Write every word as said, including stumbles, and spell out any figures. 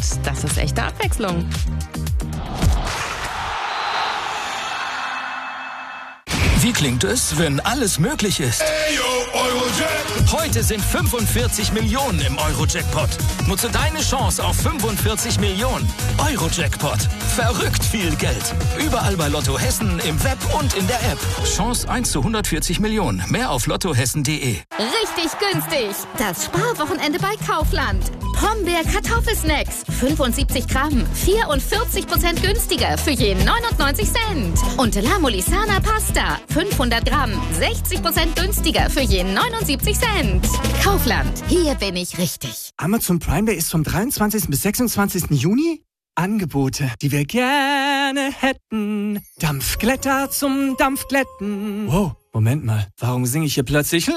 Das ist echte Abwechslung. Wie klingt es, wenn alles möglich ist? Heute sind fünfundvierzig Millionen im Euro-Jackpot. Nutze deine Chance auf fünfundvierzig Millionen. Euro-Jackpot. Verrückt viel Geld. Überall bei Lotto Hessen, im Web und in der App. Chance eins zu hundertvierzig Millionen. Mehr auf lottohessen punkt de. Richtig günstig. Das Sparwochenende bei Kaufland. Pombeer Kartoffelsnacks. fünfundsiebzig Gramm. vierundvierzig Prozent günstiger für je neunundneunzig Cent. Und La Molisana Pasta. fünfhundert Gramm. sechzig Prozent günstiger für je neunundsiebzig Cent. Kaufland. Hier bin ich richtig. Amazon Prime Day ist vom dreiundzwanzigsten bis sechsundzwanzigsten Juni. Angebote, die wir gerne hätten. Dampfglätter zum Dampfglätten. Wow, Moment mal. Warum singe ich hier plötzlich...